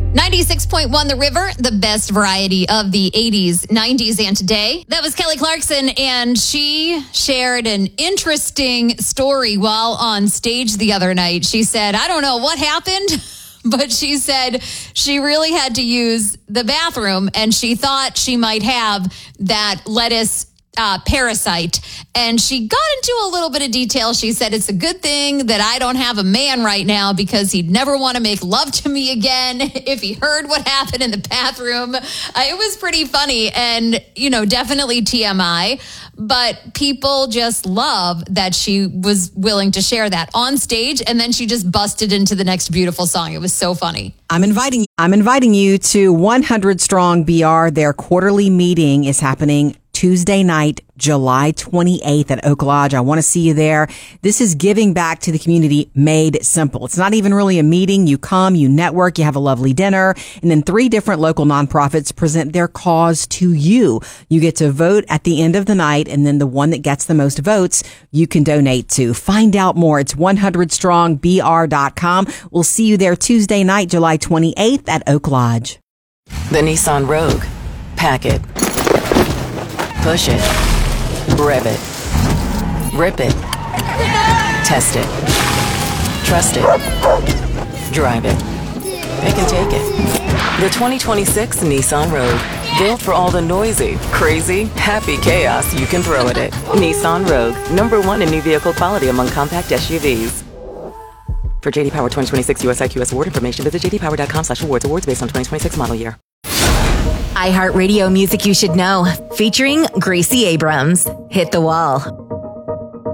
96.1 The River, the best variety of the 80s, 90s, and today. That was Kelly Clarkson, and she shared an interesting story while on stage the other night. She said, I don't know what happened, but she said she really had to use the bathroom, and she thought she might have that lettuce parasite. And she got into a little bit of detail. She said, it's a good thing that I don't have a man right now because he'd never want to make love to me again if he heard what happened in the bathroom. It was pretty funny and, definitely TMI. But people just love that she was willing to share that on stage. And then she just busted into the next beautiful song. It was so funny. I'm inviting you to 100 Strong BR. Their quarterly meeting is happening Tuesday night, July 28th at Oak Lodge. I want to see you there. This is giving back to the community made simple. It's not even really a meeting. You come, you network, you have a lovely dinner, and then 3 different local nonprofits present their cause to you. You get to vote at the end of the night, and then the one that gets the most votes, you can donate to. Find out more. It's 100strongbr.com. We'll see you there Tuesday night, July 28th at Oak Lodge. The Nissan Rogue. Pack it. Push it. Rev it. Rip it. Test it. Trust it. Drive it. Pick and take it. The 2026 Nissan Rogue. Built for all the noisy, crazy, happy chaos you can throw at it. Nissan Rogue. #1 in new vehicle quality among compact SUVs. For JD Power 2026 US IQS award information, visit jdpower.com/awards. Awards based on 2026 model year. iHeartRadio music you should know, featuring Gracie Abrams. Hit the Wall.